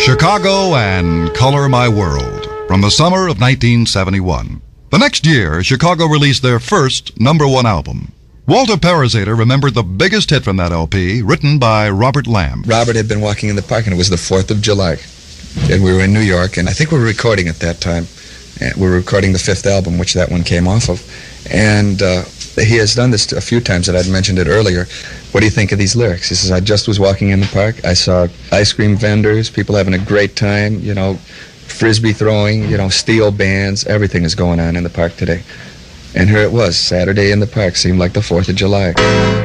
Chicago and Color My World from the summer of 1971. The next year, Chicago released their first #1 album. Walter Parazaider remembered the biggest hit from that LP, written by Robert Lamb. Robert had been walking in the park, and it was the 4th of July. And we were in New York, and I think we were recording at that time. And we were recording the 5th album, which that one came off of. And he has done this a few times, that I'd mentioned it earlier. What do you think of these lyrics? He says, I just was walking in the park. I saw ice cream vendors, people having a great time, frisbee throwing, steel bands. Everything is going on in the park today. And here it was, Saturday in the park, seemed like the 4th of July.